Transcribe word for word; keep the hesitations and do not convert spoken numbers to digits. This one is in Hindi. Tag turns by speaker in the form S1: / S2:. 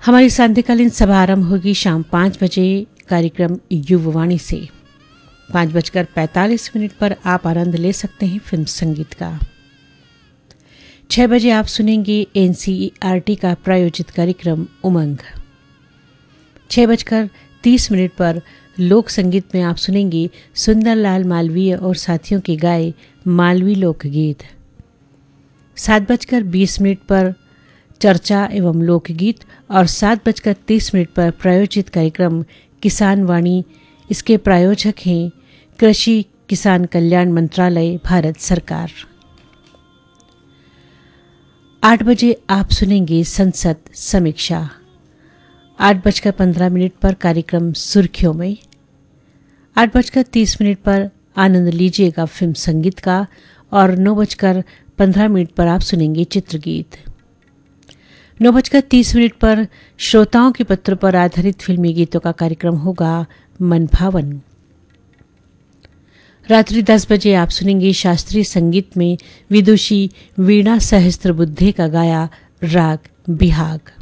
S1: हमारी सांध्यकालीन सभा आरंभ होगी शाम पाँच बजे कार्यक्रम युववाणी से। पाँच बजकर पैंतालीस मिनट पर आप आनंद ले सकते हैं फिल्म संगीत का। छह बजे आप सुनेंगे एनसीईआरटी का प्रायोजित कार्यक्रम उमंग। छह बजकर तीस मिनट पर लोक संगीत में आप सुनेंगे सुंदरलाल मालवीय और साथियों के गाए मालवी लोकगीत। सात बजकर बीस मिनट पर चर्चा एवं लोकगीत और सात बजकर तीस मिनट पर प्रायोजित कार्यक्रम किसान वाणी। इसके प्रायोजक हैं कृषि किसान कल्याण मंत्रालय, भारत सरकार। आठ बजे आप सुनेंगे संसद समीक्षा। आठ बजकर पंद्रह मिनट पर कार्यक्रम सुर्खियों में। आठ बजकर तीस मिनट पर आनंद लीजिएगा फिल्म संगीत का और नौ बजकर पंद्रह मिनट पर आप सुनेंगे चित्रगीत। नौ बजकर तीस मिनट पर श्रोताओं के पत्र पर आधारित फिल्मी गीतों का कार्यक्रम होगा मन भावन। रात्रि दस बजे आप सुनेंगे शास्त्रीय संगीत में विदुषी वीणा सहस्त्रबुद्धे का गाया राग बिहाग।